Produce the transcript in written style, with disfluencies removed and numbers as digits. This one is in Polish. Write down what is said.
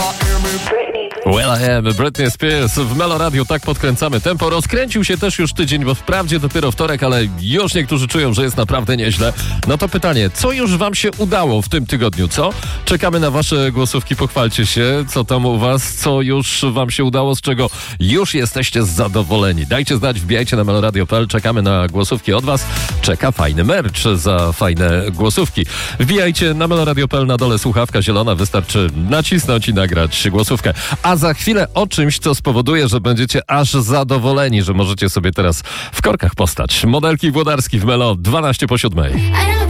Well I Am, Britney Spears w Melo Radio, tak podkręcamy tempo. Rozkręcił się też już tydzień, bo wprawdzie dopiero wtorek, ale już niektórzy czują, że jest naprawdę nieźle. No to pytanie, co już wam się udało w tym tygodniu, co? Czekamy na wasze głosówki, pochwalcie się, co tam u was, co już wam się udało, z czego już jesteście zadowoleni. Dajcie znać, wbijajcie na meloradio.pl, czekamy na głosówki od was. Czeka fajny merch za fajne głosówki. Wbijajcie na meloradio.pl, na dole słuchawka zielona, wystarczy nacisnąć i nagrać głosówkę. A za chwilę o czymś, co spowoduje, że będziecie aż zadowoleni, że możecie sobie teraz w korkach postać. Modelki Włodarski w Melo 12 po 7.